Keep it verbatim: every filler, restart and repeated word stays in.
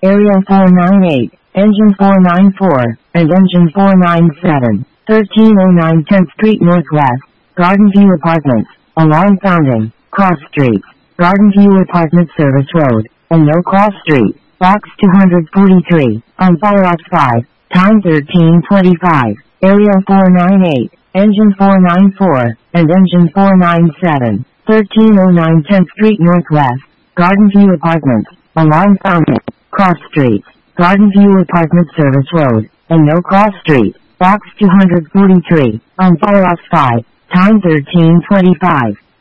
Area four nine eight, Engine four nine four, and Engine four nine seven, thirteen oh nine tenth Street Northwest, Garden View Apartments, along Founding, Cross Street, Garden View Apartment Service Road, and No Cross Street, Box two forty-three, on Fire Ops five, time thirteen twenty-five, Area four nine eight, Engine four nine four, and Engine four nine seven, thirteen oh nine tenth Street Northwest, Garden View Apartments, along Founding, Cross Street, Garden View Apartment Service Road, and No Cross Street, Box two forty-three, on Fire Ops five, time thirteen twenty-five.